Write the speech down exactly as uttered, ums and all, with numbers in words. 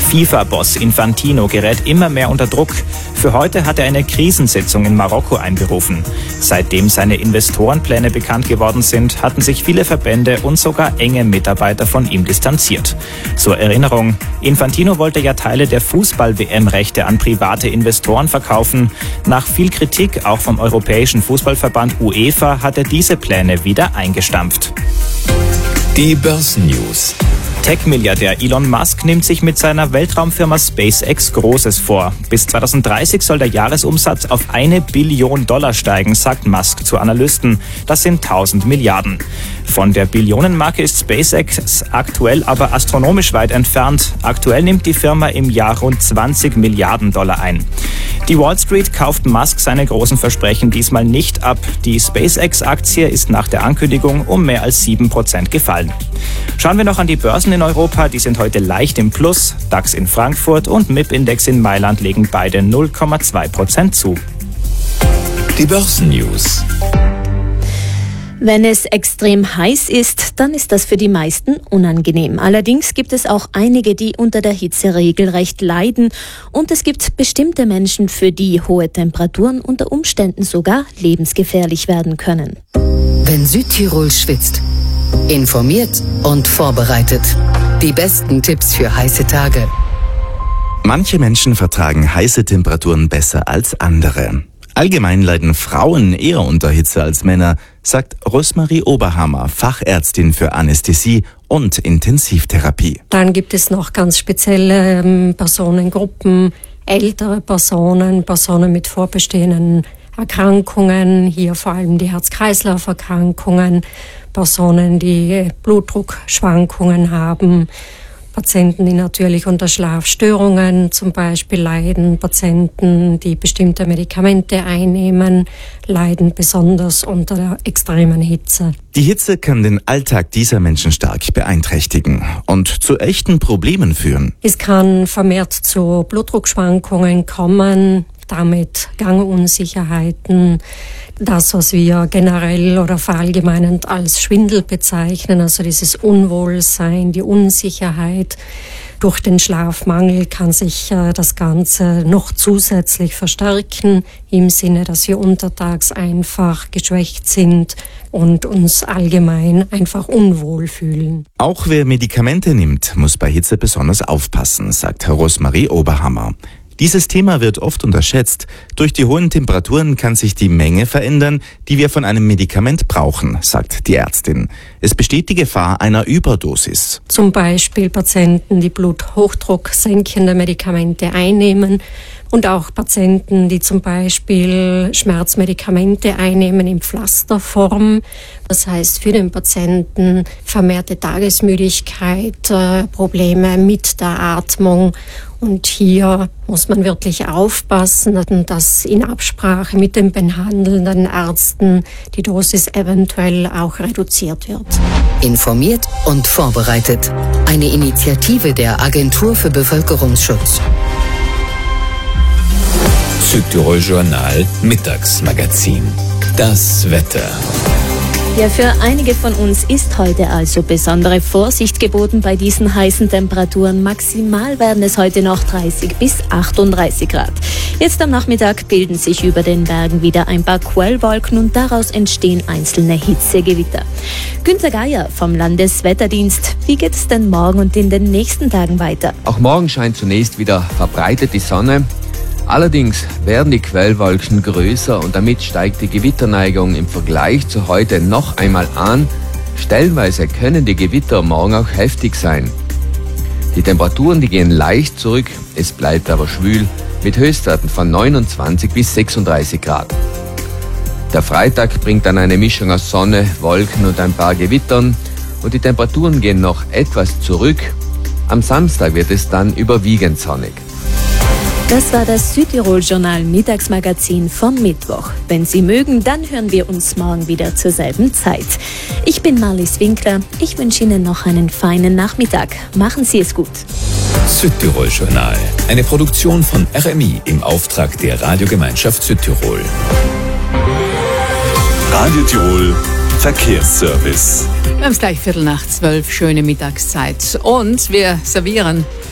FIFA-Boss Infantino gerät immer mehr unter Druck. Für heute hat er eine Krisensitzung in Marokko einberufen. Seitdem seine Investorenpläne bekannt geworden sind, hatten sich viele Verbände und sogar enge Mitarbeiter von ihm distanziert. Zur Erinnerung, Infantino wollte ja Teile der Fußball-W M-Rechte an private Investoren verkaufen. Nach viel Kritik, auch vom Europäischen Fußballverband UEFA, hat er diese Pläne wieder eingestampft. Die Börsennews. Tech-Milliardär Elon Musk nimmt sich mit seiner Weltraumfirma SpaceX Großes vor. Bis zweitausenddreißig soll der Jahresumsatz auf eine Billion Dollar steigen, sagt Musk zu Analysten. Das sind tausend Milliarden. Von der Billionenmarke ist SpaceX aktuell aber astronomisch weit entfernt. Aktuell nimmt die Firma im Jahr rund zwanzig Milliarden Dollar ein. Die Wall Street kauft Musk seine großen Versprechen diesmal nicht ab. Die SpaceX-Aktie ist nach der Ankündigung um mehr als sieben Prozent gefallen. Schauen wir noch an die Börsen in Europa. Die sind heute leicht im Plus. DAX in Frankfurt und M I P-Index in Mailand legen beide null Komma zwei Prozent zu. Die Börsennews. Wenn es extrem heiß ist, dann ist das für die meisten unangenehm. Allerdings gibt es auch einige, die unter der Hitze regelrecht leiden. Und es gibt bestimmte Menschen, für die hohe Temperaturen unter Umständen sogar lebensgefährlich werden können. Wenn Südtirol schwitzt, informiert und vorbereitet. Die besten Tipps für heiße Tage. Manche Menschen vertragen heiße Temperaturen besser als andere. Allgemein leiden Frauen eher unter Hitze als Männer, sagt Rosmarie Oberhammer, Fachärztin für Anästhesie und Intensivtherapie. Dann gibt es noch ganz spezielle ähm, Personengruppen, ältere Personen, Personen mit vorbestehenden Erkrankungen, hier vor allem die Herz-Kreislauf-Erkrankungen, Personen, die Blutdruckschwankungen haben, Patienten, die natürlich unter Schlafstörungen zum Beispiel leiden, Patienten, die bestimmte Medikamente einnehmen, leiden besonders unter der extremen Hitze. Die Hitze kann den Alltag dieser Menschen stark beeinträchtigen und zu echten Problemen führen. Es kann vermehrt zu Blutdruckschwankungen kommen, damit Gangunsicherheiten, das, was wir generell oder verallgemeinend als Schwindel bezeichnen, also dieses Unwohlsein, die Unsicherheit. Durch den Schlafmangel kann sich äh, das Ganze noch zusätzlich verstärken, im Sinne, dass wir untertags einfach geschwächt sind und uns allgemein einfach unwohl fühlen. Auch wer Medikamente nimmt, muss bei Hitze besonders aufpassen, sagt Rosmarie Oberhammer. Dieses Thema wird oft unterschätzt. Durch die hohen Temperaturen kann sich die Menge verändern, die wir von einem Medikament brauchen, sagt die Ärztin. Es besteht die Gefahr einer Überdosis. Zum Beispiel Patienten, die Bluthochdruck senkende Medikamente einnehmen und auch Patienten, die zum Beispiel Schmerzmedikamente einnehmen in Pflasterform. Das heißt für den Patienten vermehrte Tagesmüdigkeit, äh, Probleme mit der Atmung. Und hier muss man wirklich aufpassen, dass in Absprache mit den behandelnden Ärzten die Dosis eventuell auch reduziert wird. Informiert und vorbereitet. Eine Initiative der Agentur für Bevölkerungsschutz. Südtirol Journal Mittagsmagazin. Das Wetter. Ja, für einige von uns ist heute also besondere Vorsicht geboten bei diesen heißen Temperaturen. Maximal werden es heute noch dreißig bis achtunddreißig Grad. Jetzt am Nachmittag bilden sich über den Bergen wieder ein paar Quellwolken und daraus entstehen einzelne Hitzegewitter. Günter Geier vom Landeswetterdienst. Wie geht es denn morgen und in den nächsten Tagen weiter? Auch morgen scheint zunächst wieder verbreitet die Sonne. Allerdings werden die Quellwolken größer und damit steigt die Gewitterneigung im Vergleich zu heute noch einmal an. Stellenweise können die Gewitter morgen auch heftig sein. Die Temperaturen, die gehen leicht zurück, es bleibt aber schwül mit Höchstwerten von neunundzwanzig bis sechsunddreißig Grad. Der Freitag bringt dann eine Mischung aus Sonne, Wolken und ein paar Gewittern und die Temperaturen gehen noch etwas zurück. Am Samstag wird es dann überwiegend sonnig. Das war das Südtirol-Journal Mittagsmagazin vom Mittwoch. Wenn Sie mögen, dann hören wir uns morgen wieder zur selben Zeit. Ich bin Marlies Winkler. Ich wünsche Ihnen noch einen feinen Nachmittag. Machen Sie es gut. Südtirol-Journal. Eine Produktion von R M I im Auftrag der Radiogemeinschaft Südtirol. Radio Tirol Verkehrsservice. Wir haben es gleich Viertel nach zwölf, schöne Mittagszeit. Und wir servieren